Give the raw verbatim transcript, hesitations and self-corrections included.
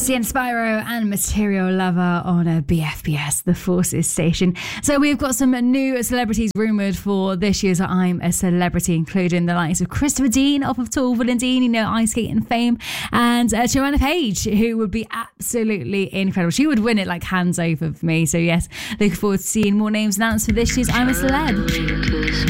Sebastian Spyro and Material Lover on a B F B S, the Forces station. So we've got some new celebrities rumoured for this year's I'm a Celebrity, including the likes of Christopher Dean off of Tall and Dean, you know, ice skating fame, and uh, Joanna Page, who would be absolutely incredible. She would win it like hands over for me. So yes, looking forward to seeing more names announced for this year's I'm a Celeb.